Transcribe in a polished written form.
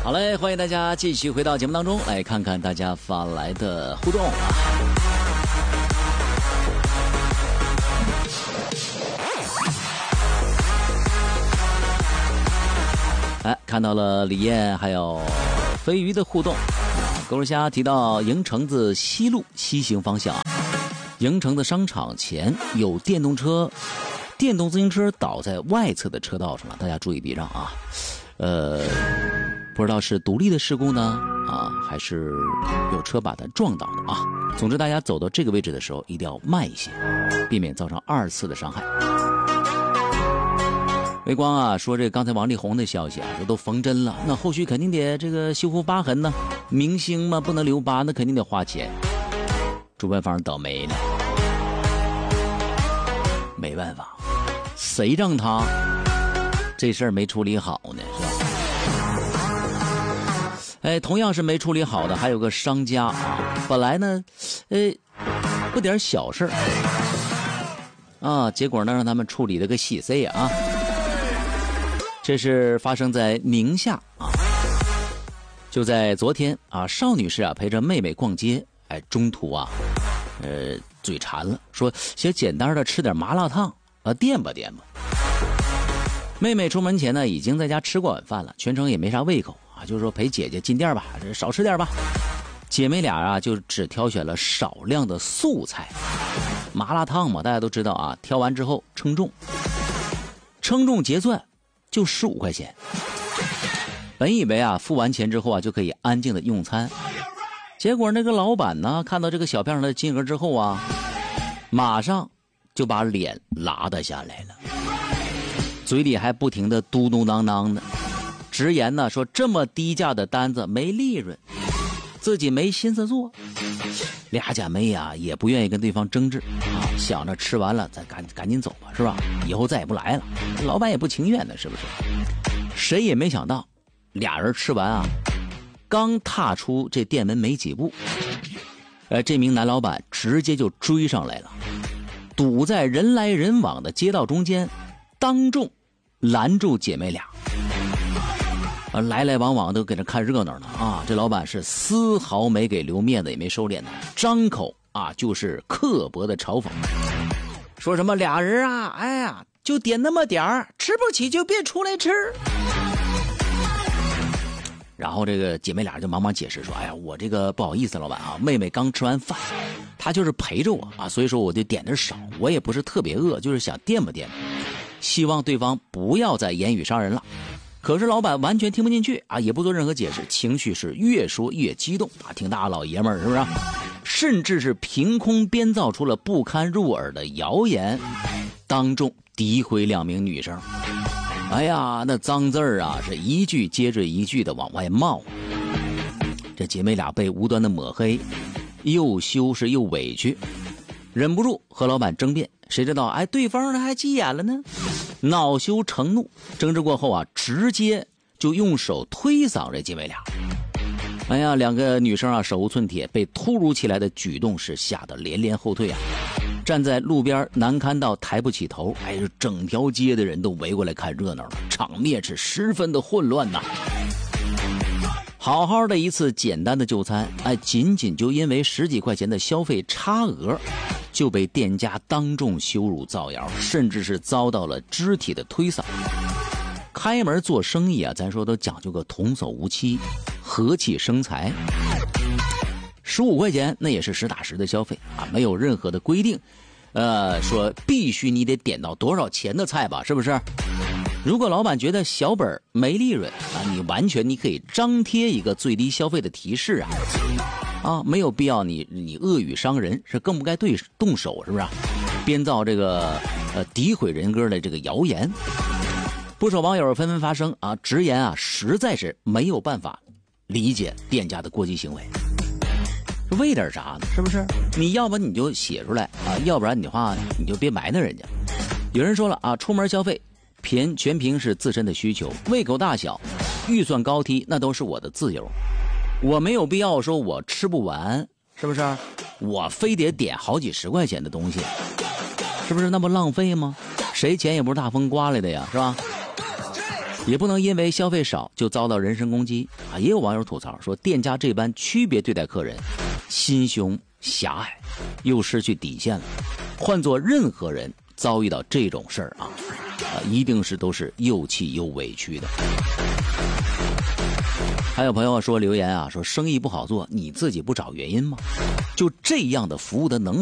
好嘞，欢迎大家继续回到节目当中，来看看大家发来的互动啊。看到了李艳还有飞鱼的互动。狗肉虾提到营城子西路西行方向，营城的商场前有电动自行车倒在外侧的车道上了，大家注意避让啊。不知道是独立的事故呢还是有车把它撞倒的啊。总之大家走到这个位置的时候一定要慢一些，避免造成2次的伤害。微光啊说这刚才王力宏的消息啊，这都缝针了，那后续肯定得这个修复疤痕呢，明星嘛不能留疤，那肯定得花钱。主办方倒霉了，没办法，谁让他这事儿没处理好呢，是吧？同样是没处理好的还有个商家啊，本来呢不点小事啊，结果呢让他们处理了个细 C 啊。这是发生在宁夏啊，就在昨天啊，邵女士啊陪着妹妹逛街，中途啊嘴馋了，说想简单的吃点麻辣烫垫吧。妹妹出门前呢已经在家吃过晚饭了，全程也没啥胃口啊，就说陪姐姐进店吧，少吃点吧。姐妹俩啊就只挑选了少量的素菜，麻辣烫嘛大家都知道啊，挑完之后称重结算就15块钱。本以为啊付完钱之后啊就可以安静的用餐，结果那个老板呢看到这个小票上的金额之后啊，马上就把脸拉得下来了，嘴里还不停的嘟嘟囔囔的，直言呢说这么低价的单子没利润，自己没心思做。俩姐妹啊也不愿意跟对方争执啊，想着吃完了咱赶紧走吧，是吧？以后再也不来了。老板也不情愿的，是不是？谁也没想到，俩人吃完啊，刚踏出这店门没几步，这名男老板直接就追上来了，堵在人来人往的街道中间，当众拦住姐妹俩。来来往往都给这看热闹呢啊！这老板是丝毫没给留面子，也没收敛的，张口啊就是刻薄的嘲讽，说什么俩人啊，哎呀，就点那么点儿，吃不起就别出来吃。然后这个姐妹俩就忙忙解释说，哎呀，我这个不好意思，老板啊，妹妹刚吃完饭，她就是陪着我啊，所以说我就点的少，我也不是特别饿，就是想垫吧，希望对方不要再言语伤人了。可是老板完全听不进去啊，也不做任何解释，情绪是越说越激动啊，挺大老爷们儿是不是？甚至是凭空编造出了不堪入耳的谣言，当众诋毁2名女生。哎呀，那脏字儿啊是一句接着一句的往外冒。这姐妹俩被无端的抹黑，又羞是又委屈，忍不住和老板争辩，谁知道对方还急眼了呢，恼羞成怒，争执过后啊，直接就用手推搡这姐妹俩。哎呀，两个女生啊手无寸铁，被突如其来的举动是吓得连连后退啊，站在路边难堪到抬不起头。整条街的人都围过来看热闹了，场面是十分的混乱呐。好好的一次简单的就餐，仅仅就因为10几块钱的消费差额，就被店家当众羞辱造谣，甚至是遭到了肢体的推搡。开门做生意啊，咱说都讲究个童叟无欺，和气生财。15块钱那也是实打实的消费啊，没有任何的规定，说必须你得点到多少钱的菜吧，是不是？如果老板觉得小本没利润啊，你可以张贴一个最低消费的提示啊，没有必要你恶语伤人，是更不该动手，是不是？编造这个诋毁人格的这个谣言。不少网友纷纷发声啊，直言啊，实在是没有办法理解店家的过激行为。为点啥呢？是不是？你要不你就写出来啊，要不然你的话你就别埋汰人家。有人说了啊，出门消费全凭是自身的需求，胃口大小、预算高低那都是我的自由，我没有必要说我吃不完，是不是？我非得点好几十块钱的东西，是不是？那不浪费吗？谁钱也不是大风刮来的呀，是吧？ 也不能因为消费少就遭到人身攻击啊！也有网友吐槽说，店家这般区别对待客人，心胸狭隘，又失去底线了。换做任何人遭遇到这种事儿一定是都是又气又委屈的。还有朋友说留言说生意不好做，你自己不找原因吗？就这样的服务的能